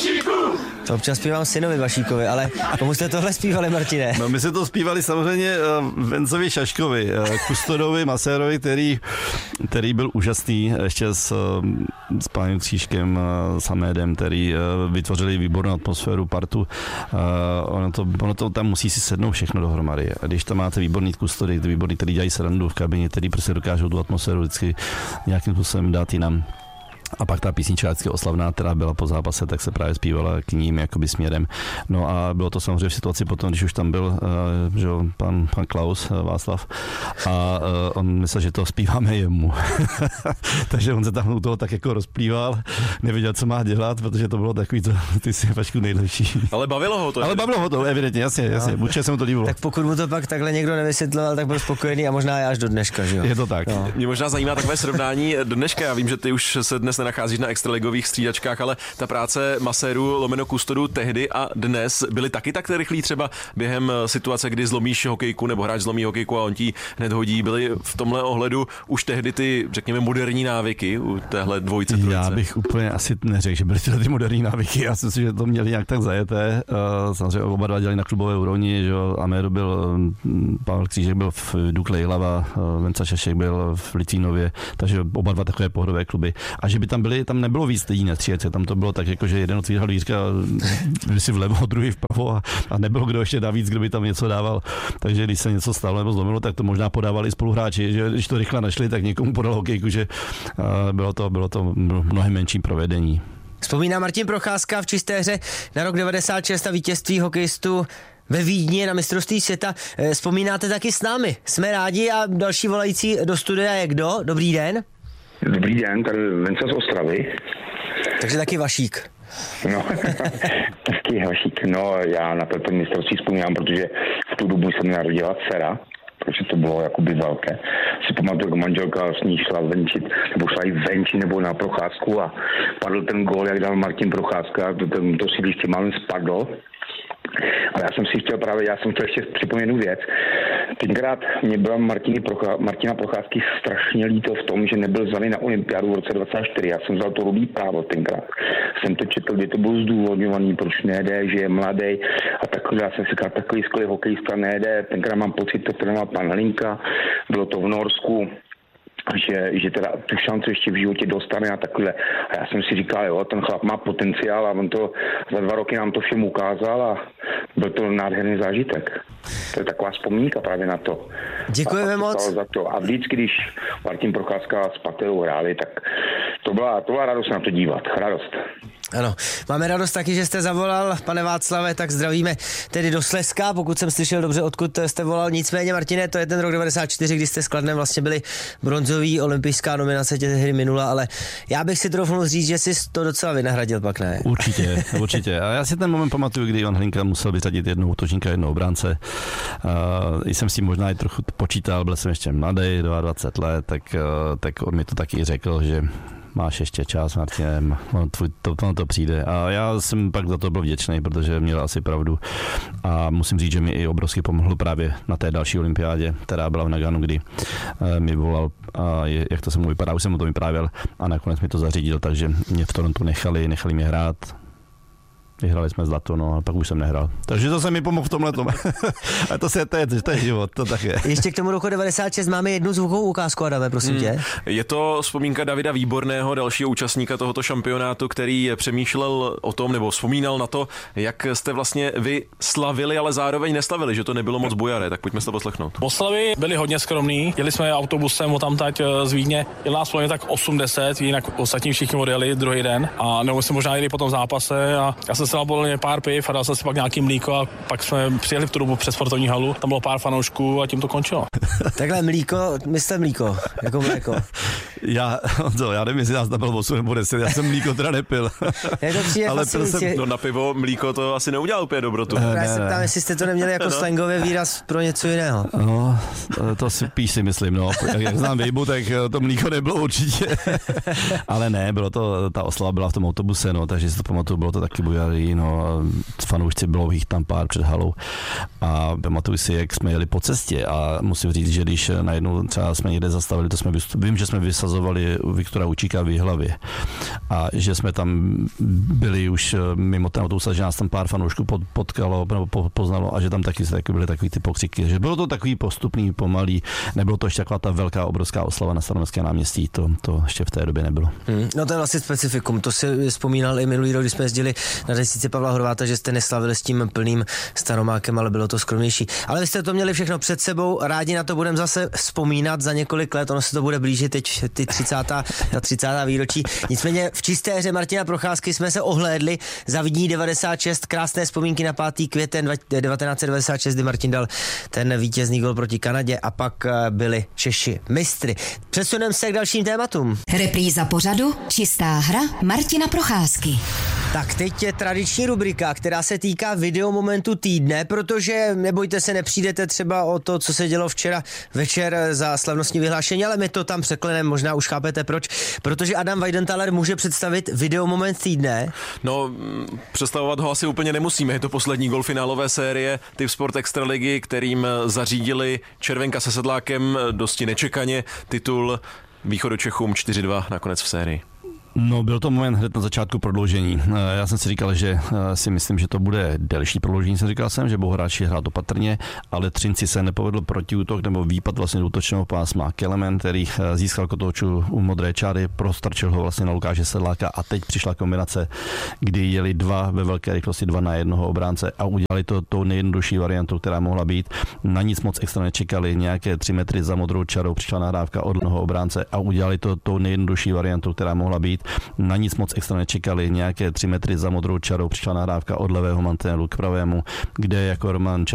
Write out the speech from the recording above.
To občas zpívám synovi Vašíkovi, ale komu jste tohle zpívali, Martine? No, my se to zpívali samozřejmě Vencovi Šaškovi, kustodovi, masérovi, který byl úžasný, ještě s pánem Křížkem, s Hamédem, který vytvořili výbornou atmosféru, partu. Ono to tam musí si sednout všechno dohromady. A když tam máte výborný kustody, výborný, který dělají srandu v kabině, který prostě dokážou tu atmosféru vždycky nějakým způsobem dát jinam. A pak ta písnička vždycky oslavná, která byla po zápase, tak se právě zpívala k ním jakoby směrem. No a bylo to samozřejmě v situaci potom, když už tam byl že pan Klaus Václav a on myslel, že to zpíváme jemu. Takže on se tam u toho tak jako rozplýval, nevěděl, co má dělat, protože to bylo takový, ty si Vašku nejlepší. Ale bavilo ho to. Ale bavilo ho to, evidentně, jasně. Určitě se mu to líbilo. Tak pokud mu to pak takhle někdo nevysvětloval, tak byl spokojený a možná já až do dneška, že jo? Je to tak. No. Mě možná zajímá takové srovnání do dneška. Já vím, že ty už se dnes nenacházíš na extraligových střídačkách, ale ta práce masérů lomeno kustodu tehdy a dnes byly taky tak rychlí třeba během situace, kdy zlomíš hokejku nebo hráč zlomí hokejku a on ti hned hodí. Byly v tomhle ohledu už tehdy ty, řekněme, moderní návyky u téhle dvojice, trojice? Já bych úplně asi neřekl, že byly ty moderní návyky. Já si myslím, že to měli nějak tak zajeté. Samozřejmě oba dva dělali na klubové úrovni, že Améro byl, Pavel Křížek byl v Dukle Jihlava, Venca Šašek byl v Litvínově, takže oba dva takové pohodové kluby. A že by tam byli, tam nebylo víc lidí na tříjece, tam to bylo tak, jako, že jeden otvírhal dvířka, byli si vlevo, druhý vpravo a nebylo kdo ještě navíc, kdo by tam něco dával. Takže když se něco stalo nebo zlomilo, tak to možná podávali spoluhráči, že když to rychle našli, tak někomu podal hokejku, že bylo to mnohem menší provedení. Vzpomíná Martin Procházka v čisté hře na rok 96 a vítězství hokejistů ve Vídni na mistrovství světa. Vzpomínáte taky s námi. Jsme rádi a další volající do studia je kdo? Dobrý den. Dobrý den, tady Venca z Ostravy. Takže taky Vašík. No, taky Vašík. No, já na to mistrovství vzpomínám, protože v tu dobu se mi narodila dcera, protože to bylo jakoby velké. Si pamatuju, jak manželka s ní šla venčit, nebo šla i venčit, nebo na procházku a padl ten gól, jak dal Martin Procházka, to sídliště málem spadlo. Ale já jsem chtěl ještě připomenout jednu věc. Tenkrát mě byla Martina Procházky strašně líto v tom, že nebyl zvaný na olympiádu v roce 24. Já jsem vzal to rudý právo tenkrát. Jsem to četl, kde to bylo zdůvodňovaný, proč nejde, že je mladý a takhle. Já jsem si říkal, takový skvělý hokejista nejde. Tenkrát mám pocit, to trénoval pan Hlinka, bylo to v Norsku. Že teda tu šanci ještě v životě dostane a takhle. A já jsem si říkal, jo, ten chlap má potenciál a on to za 2 roky nám to všem ukázal a byl to nádherný zážitek. To je taková vzpomínka právě na to. Děkujeme moc. Za to. A vždycky, když Martin Procházka s Paterou hráli, tak to byla radost na to dívat. Radost. Ano, máme radost taky, že jste zavolal, pane Václave, tak zdravíme tedy do Slezska, pokud jsem slyšel dobře, odkud jste volal. Nicméně, Martine, to je ten rok 94, kdy jste s Kladnem vlastně byli bronzový, olympijská nominace těch hry minula, ale já bych si troufnul říct, že jsi to docela vynahradil pak, ne? Určitě. A já si ten moment pamatuju, kdy Ivan Hlinka musel vyřadit jednoho útočníka, jednoho obránce. Jsem s tím možná i trochu počítal, byl jsem ještě mladý, 22 let, tak on mi to taky řekl, že máš ještě čas, Martine, to přijde. A já jsem pak za to byl vděčný, protože měl asi pravdu. A musím říct, že mi i obrovsky pomohl právě na té další olympiádě, která byla v Naganu, kdy mi volal, jak to se mu vypadá, už jsem mu to vyprávěl a nakonec mi to zařídil, takže mě v Torontu nechali mě hrát. Vyhrali jsme zlato, no a pak už jsem nehrál. Takže to se mi pomohl v tomhletom. A to je život, to tak je. Ještě k tomu roku 96 máme jednu zvukovou ukázku, Adame, prosím tě. Je to vzpomínka Davida Výborného, dalšího účastníka tohoto šampionátu, který přemýšlel o tom, nebo vzpomínal na to, jak jste vlastně vy slavili, ale zároveň neslavili, že to nebylo moc bujaré, tak pojďme se to poslechnout. Oslavy byly hodně skromný, jeli jsme autobusem tamtať z Vídně, jel nás plně tak 80, jinak ostatní všichni odjeli druhý den a nebo jsme možná jeli potom v zápase a já jsem se nabolil pár piv a dal jsem si pak nějaký mlíko a pak jsme přijeli v tu dobu přes sportovní halu, tam bylo pár fanoušků a tím to končilo. Takhle myslíte mlíko, jako mléko. Já nevím, jestli nás tam bylo 8 nebo 10, já jsem mlíko teda nepil. Ale no na pivo mlíko to asi neudělal úplně dobrotu. Já se ptám, jestli jste to neměli jako slangový výraz pro něco jiného. No, to si myslím, no. Jak znám Vejbu, tak to mlíko nebylo určitě. Ale ne, bylo to, ta oslava byla v tom autobuse, no, takže si to pamatuju, bylo to taky bujar, euforií, no, fanoušci, bylo jich tam pár před halou a pamatuju si, jak jsme jeli po cestě a musím říct, že když najednou třeba jsme někde zastavili, vím, že jsme vysazovali Viktora Učíka v Jihlavě a že jsme tam byli už mimo ten autobus, že nás tam pár fanoušků potkalo nebo poznalo a že tam taky byly takový ty pokřiky, že bylo to takový postupný, pomalý, nebylo to ještě taková ta velká, obrovská oslava na Staroměstském náměstí, to ještě v té době nebylo. No to je vlastně specifikum, to si vzpomínal i minulý rok, když jsme jezdili na desíci Pavla Horváta, že jste neslavili s tím plným Staromákem, ale bylo to skromnější. Ale vy jste to měli všechno před sebou, rádi na to budeme zase vzpomínat za několik let, ono se to bude blížit teď ty 30. výročí. Nicméně v čisté hře Martina Procházky jsme se ohlédli za Vídní 96, krásné vzpomínky na 5. květen 1996, kdy Martin dal ten vítězný gol proti Kanadě a pak byli Češi mistry. Přesuneme se k dalším tématům. Repríza pořadu Čistá hra Martina Procházky. Tak teď je tradiční rubrika, která se týká videomomentu týdne, protože nebojte se, nepřijdete třeba o to, co se dělo včera večer za slavnostní vyhlášení, ale my to tam překleneme, možná už chápete proč, protože Adam Weidenthaler může představit videomoment týdne. No, představovat ho asi úplně nemusíme, je to poslední gol finálové série Typ Sport Extraligy, kterým zařídili Červenka se Sedlákem dosti nečekaně titul Východočechům 4-2 nakonec v sérii. No, byl to moment hned na začátku prodloužení. Já jsem si říkal, že si myslím, že to bude delší prodloužení, říkal jsem, že budou hráči hrát opatrně, ale Třinci se nepovedl protiútok nebo výpad vlastně do útočného pásma. Kelemen, který získal kotouču u modré čáry, prostrčil ho vlastně na Lukáše Sedláka a teď přišla kombinace, kdy jeli dva ve velké rychlosti 2 na 1 obránce a udělali to tou nejjednodušší variantou, která mohla být. Na nic moc extra nečekali, nějaké 3 metry za modrou čarou přišla nahrávka od jednoho obránce a udělali to tou nejjednodušší variantou, která mohla být. Na nic moc extra nečekali, nějaké 3 metry za modrou čarou přišla nahrávka od levého mantinelu k pravému, kde jako Roman